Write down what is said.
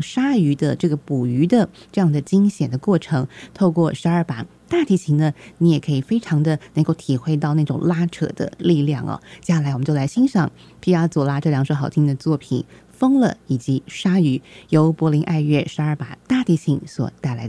鲨鱼的这个捕鱼的这样的惊险的过程，透过12把大提琴呢，你也可以非常的能够体会到那种拉扯的力量哦。接下来我们就来欣赏皮亚佐拉这2首好听的作品《疯了》以及《鲨鱼》，由柏林爱乐12把大提琴所带来的